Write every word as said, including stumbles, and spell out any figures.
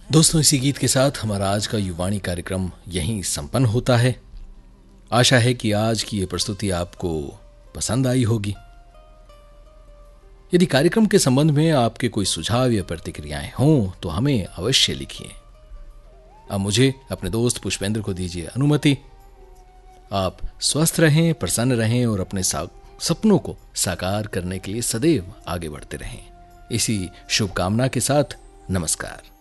दोस्तों, इसी गीत के साथ हमारा आज का युवाणी कार्यक्रम यहीं संपन्न होता है। आशा है कि आज की ये प्रस्तुति आपको पसंद आई होगी। यदि कार्यक्रम के संबंध में आपके कोई सुझाव या प्रतिक्रियाएं हों तो हमें अवश्य लिखिए। अब मुझे अपने दोस्त पुष्पेंद्र को दीजिए अनुमति। आप स्वस्थ रहें, प्रसन्न रहें और अपने सपनों को साकार करने के लिए सदैव आगे बढ़ते रहें। इसी शुभकामना के साथ नमस्कार।